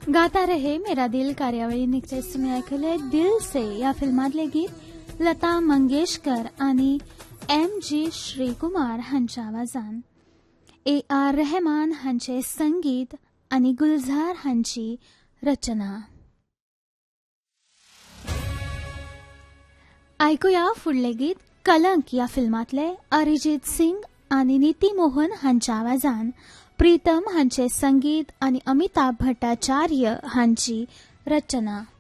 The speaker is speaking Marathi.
गाता रहे मेरा दिल कार्यावळी निकतेच तुम्ही ऐकले दिल से या फिल्मातले गीत लता मंगेशकर आणि MG श्रीकुमार हांच्या आवाजान. AR रहमान हांचे संगीत आणि गुलजार हांची रचना. ऐकूया फुडले गीत कलंक या फिल्मातले अरिजीत सिंग आणि नीती मोहन हांच्या आवाजान, प्रीतम हांचे संगीत आणि अमिताभ भट्टाचार्य हांची रचना.